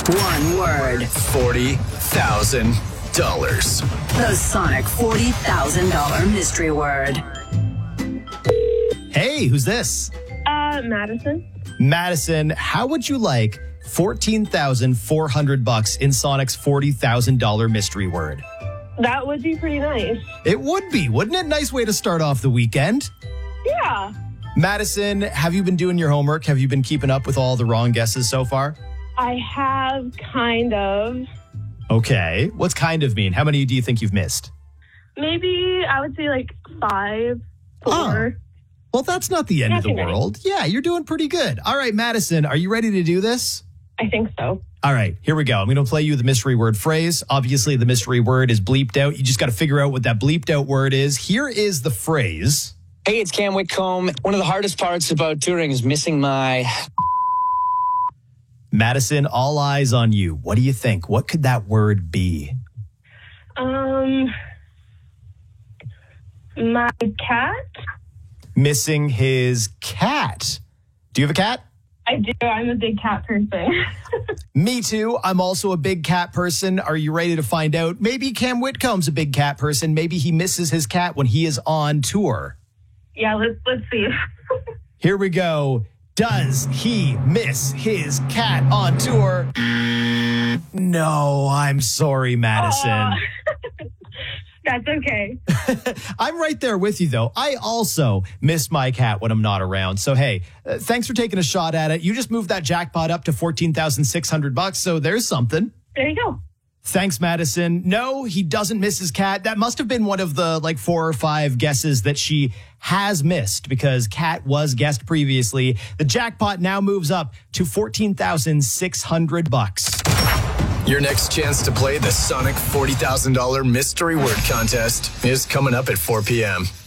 One word. $40,000. The Sonic $40,000 mystery word. Hey, who's this? Madison. Madison, how would you like $14,400 in Sonic's $40,000 mystery word? That would be pretty nice. It would be, wouldn't it? Nice way to start off the weekend. Yeah. Madison, have you been doing your homework? Have you been keeping up with all the wrong guesses so far? I have kind of. Okay. What's kind of mean? How many do you think you've missed? Maybe I would say like 5, 4. Oh. Well, that's not the end of the world. Yeah, you're doing pretty good. All right, Madison, are you ready to do this? I think so. All right, here we go. I'm going to play you the mystery word phrase. Obviously, the mystery word is bleeped out. You just got to figure out what that bleeped out word is. Here is the phrase. Hey, it's Cam Whitcomb. One of the hardest parts about touring is missing my... Madison, all eyes on you. What do you think? What could that word be? My cat? Missing his cat. Do you have a cat? I do. I'm a big cat person. Me too. I'm also a big cat person. Are you ready to find out? Maybe Cam Whitcomb's a big cat person. Maybe he misses his cat when he is on tour. Yeah, let's see. Here we go. Does he miss his cat on tour? No, I'm sorry, Madison. That's okay. I'm right there with you, though. I also miss my cat when I'm not around. So, hey, thanks for taking a shot at it. You just moved that jackpot up to $14,600, so there's something. There you go. Thanks, Madison. No, he doesn't miss his cat. That must have been one of the 4 or 5 guesses that she has missed because cat was guessed previously. The jackpot now moves up to $14,600. Your next chance to play the Sonic $40,000 mystery word contest is coming up at 4 p.m.